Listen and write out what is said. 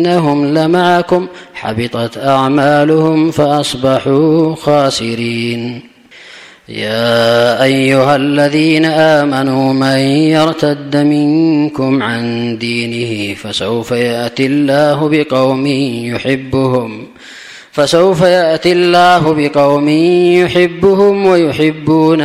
إنهم لمعكم حبطت أعمالهم فأصبحوا خاسرين. يا أيها الذين آمنوا من يرتد منكم عن دينه فسوف يأتي الله بقوم يحبهم ويحبون